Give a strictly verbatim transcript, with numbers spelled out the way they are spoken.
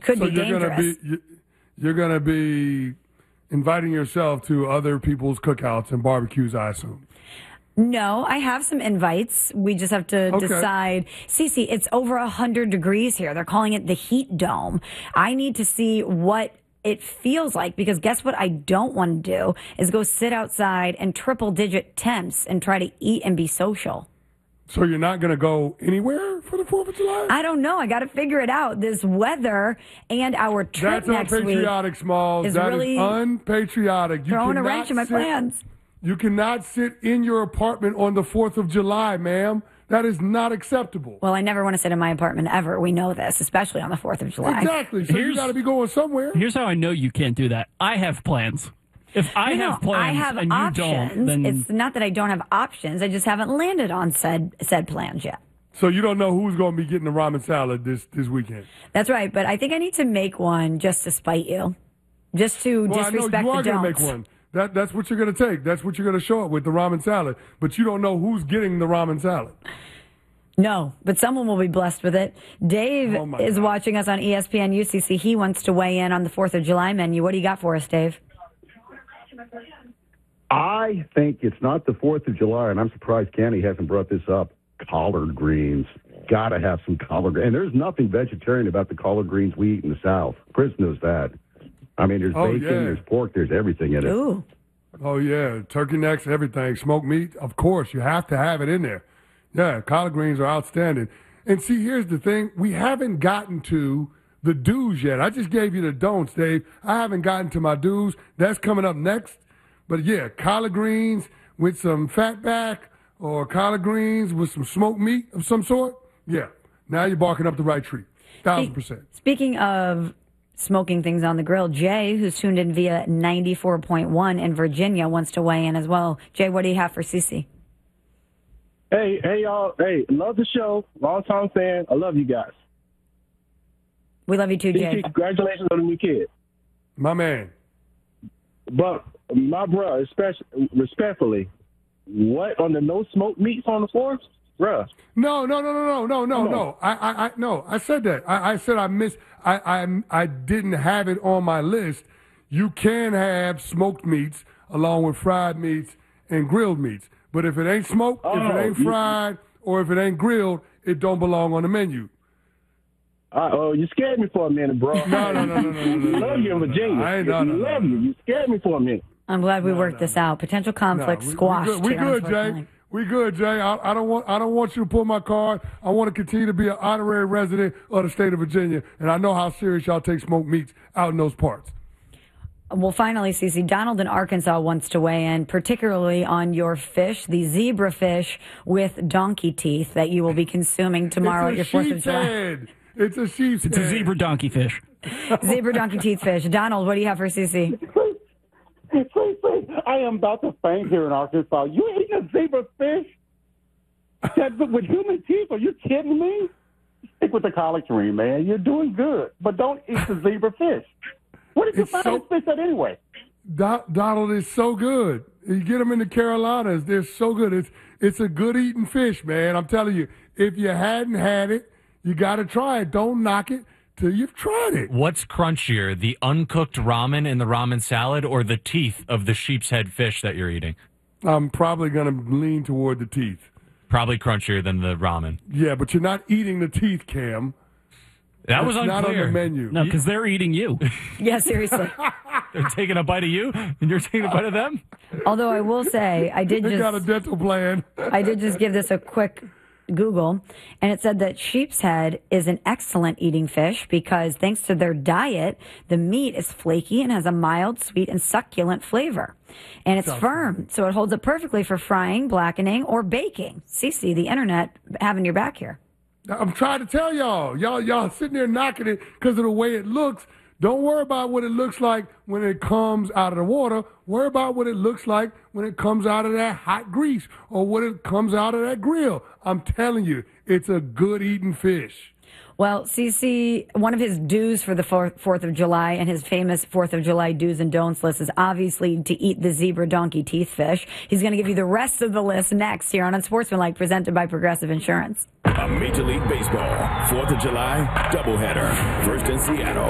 could so be you're dangerous. Gonna be, you're going to be inviting yourself to other people's cookouts and barbecues, I assume. No, I have some invites. We just have to Okay. decide. Cece, it's over one hundred degrees here. They're calling it the heat dome. I need to see what it feels like, because guess what I don't want to do is go sit outside and triple digit temps and try to eat and be social. So you're not going to go anywhere for the fourth of July? I don't know. I got to figure it out. This weather and our trip That's next week unpatriotic, Smalls. is That really is unpatriotic. You throwing a cannot wrench in my sit- plans. You cannot sit in your apartment on the fourth of July, ma'am. That is not acceptable. Well, I never want to sit in my apartment ever. We know this, especially on the fourth of July. Exactly. So you Here's- got to be going somewhere. Here's how I know you can't do that. I have plans. If I No, have plans I have and you options. don't, then It's not that I don't have options. I just haven't landed on said said plans yet. So you don't know who's going to be getting the ramen salad this, this weekend. That's right, but I think I need to make one just to spite you, just to Well, disrespect I know you are the going to don'ts. make one. That, that's what you're going to take. That's what you're going to show up with, the ramen salad. But you don't know who's getting the ramen salad. No, but someone will be blessed with it. Dave Oh, my is God. watching us on E S P N U C C. He wants to weigh in on the fourth of July menu. What do you got for us, Dave? I think it's not the fourth of July, and I'm surprised Candy hasn't brought this up. Collard greens. Got to have some collard greens. And there's nothing vegetarian about the collard greens we eat in the South. Chris knows that. I mean, there's Oh, bacon, yeah. there's pork, there's everything in it. Ooh. Oh, yeah. Turkey necks, everything. Smoked meat, of course. You have to have it in there. Yeah, collard greens are outstanding. And see, here's the thing. We haven't gotten to the do's yet. I just gave you the don'ts, Dave. I haven't gotten to my do's. That's coming up next. But, yeah, collard greens with some fatback or collard greens with some smoked meat of some sort. Yeah, now you're barking up the right tree. Thousand percent. Speaking of smoking things on the grill, Jay, who's tuned in via ninety-four point one in Virginia, wants to weigh in as well. Jay, what do you have for Cece? Hey, hey, y'all. Hey, love the show. Long time fan. I love you guys. We love you too, Jay. Cece, congratulations on the new kid. My man. But my bro, especially respectfully, what on the no smoke meats on the fourth, bruh? No, no, no, no, no, no, no, no. I, I, I, no. I said that. I, I said I missed. I, I, I didn't have it on my list. You can have smoked meats along with fried meats and grilled meats, but if it ain't smoked, if Oh, it ain't you- fried, or if it ain't grilled, it don't belong on the menu. Uh, oh, you scared me for a minute, bro. No, no, no, no, no, no, no, love you in no, no, Virginia. no. I ain't- no, no, no, love no. you. You scared me for a minute. I'm glad we worked this out. Potential conflict No, we- squashed. We good, we here on good Sports Jay. Line. We good, Jay. I, I don't want. I don't want you to pull my card. I want to continue to be an honorary resident of the state of Virginia, and I know how serious y'all take smoked meats out in those parts. Well, finally, Cece, Donald in Arkansas wants to weigh in, particularly on your fish, the zebra fish with donkey teeth that you will be consuming tomorrow at your It's a fourth of sheep's July. head. It's a sheep's it's a head. zebra donkey fish. Zebra donkey teeth fish. Donald, what do you have for Cece? Say, say, I am about to faint here in Arkansas. You eating a zebra fish? That, with human teeth? Are you kidding me? Stick with the collard green, man. You're doing good, but don't eat the zebra fish. Where did you It's find so- this fish at anyway? Do- Donald is so good. You get them in the Carolinas, they're so good. It's it's a good eating fish, man. I'm telling you. If you hadn't had it, you got to try it. Don't knock it till you've tried it. What's crunchier, the uncooked ramen in the ramen salad or the teeth of the sheep's head fish that you're eating? I'm probably going to lean toward the teeth. Probably crunchier than the ramen. Yeah, but you're not eating the teeth, Cam. That was It's unclear. not on the menu. No, because they're eating you. Yeah, seriously. They're taking a bite of you, and you're taking a bite of them? Although I will say, I did They got a just, dental plan. I did just give this a quick Google, and it said that sheep's head is an excellent eating fish because thanks to their diet, the meat is flaky and has a mild, sweet, and succulent flavor. And it's firm, so it holds up perfectly for frying, blackening, or baking. Cece, the internet having your back here. I'm trying to tell y'all. Y'all y'all sitting there knocking it because of the way it looks. Don't worry about what it looks like when it comes out of the water. Worry about what it looks like when it comes out of that hot grease or when it comes out of that grill. I'm telling you, it's a good eating fish. Well, Cece, one of his do's for the fourth of July and his famous fourth of July do's and don'ts list is obviously to eat the zebra donkey teeth fish. He's going to give you the rest of the list next here on Unsportsmanlike, presented by Progressive Insurance. A Major League Baseball fourth of July doubleheader. First in Seattle.